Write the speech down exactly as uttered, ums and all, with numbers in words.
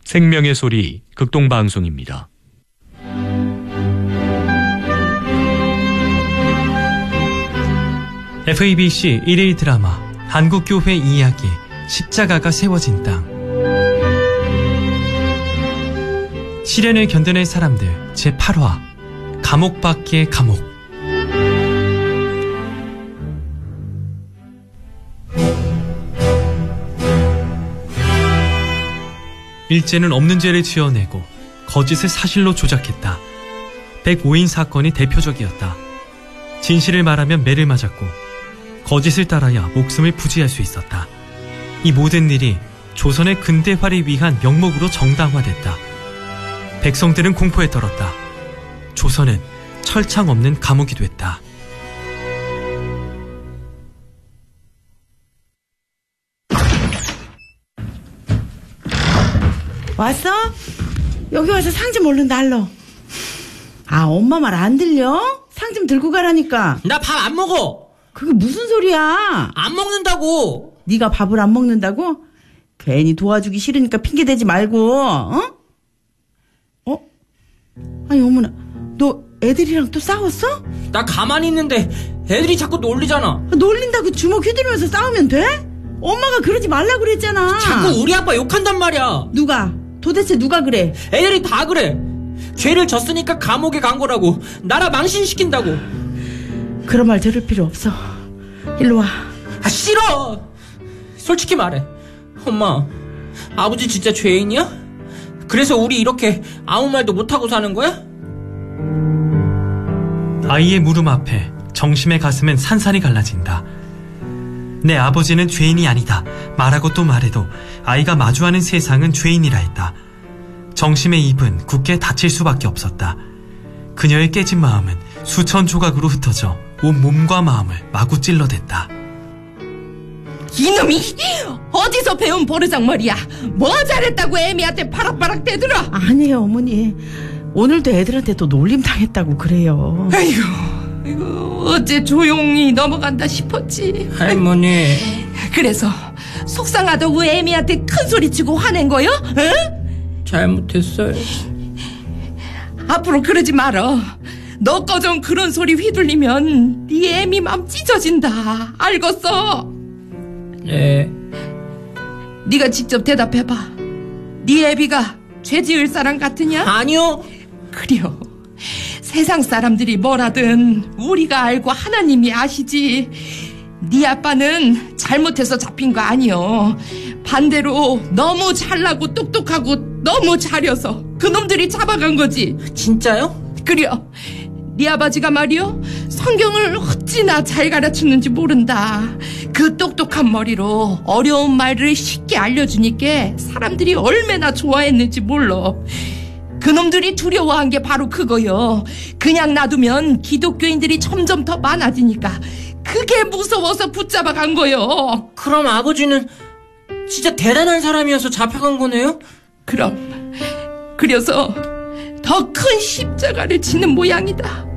생명의 소리 극동방송입니다. 에프이비씨 일일 드라마 한국교회 이야기 십자가가 세워진 땅. 시련을 견뎌낼 사람들 제팔 화 감옥 밖의 감옥. 일제는 없는 죄를 지어내고 거짓을 사실로 조작했다. 백오 인 사건이 대표적이었다. 진실을 말하면 매를 맞았고 거짓을 따라야 목숨을 부지할 수 있었다. 이 모든 일이 조선의 근대화를 위한 명목으로 정당화됐다. 백성들은 공포에 떨었다. 조선은 철창 없는 감옥이 됐다. 왔어? 여기 와서 상 좀 얼른 날러. 아, 엄마 말 안 들려? 상 좀 들고 가라니까. 나 밥 안 먹어. 그게 무슨 소리야? 안 먹는다고. 네가 밥을 안 먹는다고? 괜히 도와주기 싫으니까 핑계대지 말고. 어? 어? 아니 어머나, 너 애들이랑 또 싸웠어? 나 가만히 있는데 애들이 자꾸 놀리잖아. 놀린다고 주먹 휘두르면서 싸우면 돼? 엄마가 그러지 말라고 그랬잖아. 자꾸 우리 아빠 욕한단 말이야. 누가? 도대체 누가 그래? 애들이 다 그래. 죄를 졌으니까 감옥에 간 거라고. 나라 망신시킨다고. 그런 말 들을 필요 없어. 일로 와. 아, 싫어. 솔직히 말해. 엄마, 아버지 진짜 죄인이야? 그래서 우리 이렇게 아무 말도 못하고 사는 거야? 아이의 물음 앞에 정심의 가슴은 산산이 갈라진다. 내 아버지는 죄인이 아니다 말하고 또 말해도 아이가 마주하는 세상은 죄인이라 했다. 정심의 입은 굳게 닫힐 수밖에 없었다. 그녀의 깨진 마음은 수천 조각으로 흩어져 온 몸과 마음을 마구 찔러댔다. 이놈이 어디서 배운 버르장머리야. 뭐 잘했다고 애미한테 바락바락 대들어. 아니에요 어머니, 오늘도 애들한테 또 놀림 당했다고 그래요. 아이고, 아이고 어째 조용히 넘어간다 싶었지. 할머니, 그래서 속상하다고 애미한테 큰소리치고 화낸 거요? 응? 잘못했어요. 앞으로 그러지 말어. 너 꺼정 그런 소리 휘둘리면 네 애미 맘 찢어진다. 알겠어? 네. 네가 직접 대답해봐. 네 애비가 죄 지을 사람 같으냐? 아니요. 그래요. 세상 사람들이 뭐라든 우리가 알고 하나님이 아시지. 네 아빠는 잘못해서 잡힌 거 아니요. 반대로 너무 잘나고 똑똑하고 너무 잘려서 그놈들이 잡아간 거지. 진짜요? 그래요. 네 아버지가 말이요, 성경을 어찌나 잘 가르치는지 모른다. 그 똑똑한 머리로 어려운 말을 쉽게 알려주니까 사람들이 얼마나 좋아했는지 몰라. 그놈들이 두려워한 게 바로 그거요. 그냥 놔두면 기독교인들이 점점 더 많아지니까 그게 무서워서 붙잡아 간 거요. 그럼 아버지는 진짜 대단한 사람이어서 잡혀간 거네요? 그럼 그래서 더 큰 십자가를 지는 모양이다.